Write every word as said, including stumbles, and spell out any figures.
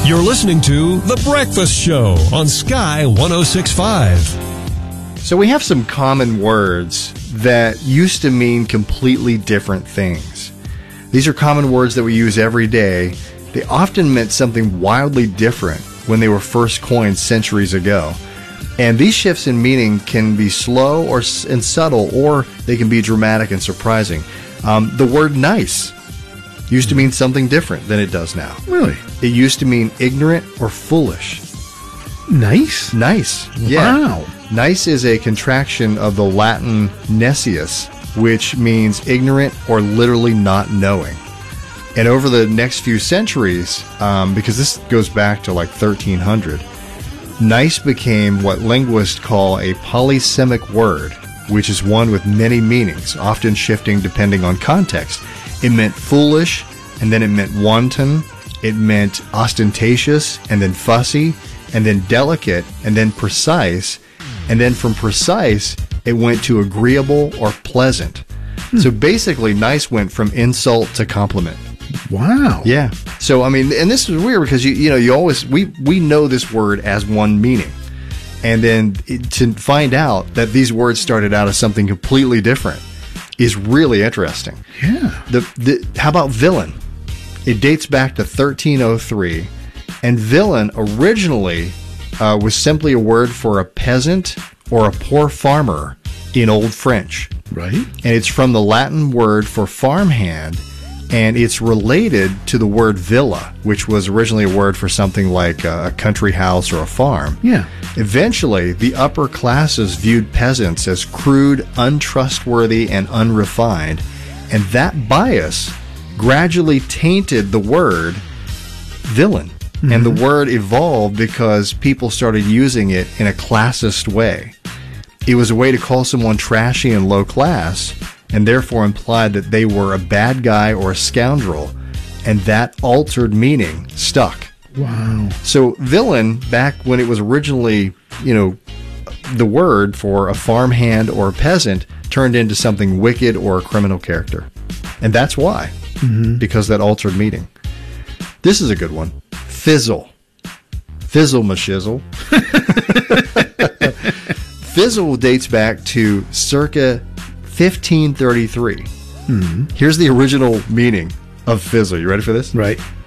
You're listening to The Breakfast Show on Sky one oh six point five. So we have some common words that used to mean completely different things. These are common words that we use every day. They often meant something wildly different when they were first coined centuries ago. And these shifts in meaning can be slow or and subtle, or they can be dramatic and surprising. Um, the word nice used to mean something different than it does now. Really? It used to mean ignorant or foolish. Nice? Nice. Yeah. Wow. Nice is a contraction of the Latin necius, which means ignorant or literally not knowing. And over the next few centuries, um, because this goes back to like thirteen hundred, nice became what linguists call a polysemic word, which is one with many meanings, often shifting depending on context. It meant foolish, and then it meant wanton, it meant ostentatious, and then fussy, and then delicate, and then precise, and then from precise, it went to agreeable or pleasant. Hmm. So basically, nice went from insult to compliment. Wow. Yeah. So, I mean, and this is weird because, you you know, you always, we, we know this word as one meaning. And then it, to find out that these words started out as something completely different is really interesting. Yeah. The, the how about villain? It dates back to thirteen oh three, and villain originally uh, was simply a word for a peasant or a poor farmer in Old French. Right. And it's from the Latin word for farmhand, and it's related to the word villa, which was originally a word for something like a country house or a farm. Yeah. Eventually, the upper classes viewed peasants as crude, untrustworthy, and unrefined, and that bias gradually tainted the word villain. Mm-hmm. And the word evolved because people started using it in a classist way. It was a way to call someone trashy and low class, and therefore implied that they were a bad guy or a scoundrel, and that altered meaning stuck. Wow. So villain, back when it was originally, you know, the word for a farmhand or a peasant, turned into something wicked or a criminal character. And that's why, mm-hmm. because that altered meaning. This is a good one. Fizzle. Fizzle mashizzle. Fizzle dates back to circa fifteen thirty-three. Mm-hmm. Here's the original meaning of fizzle. You ready for this? Right.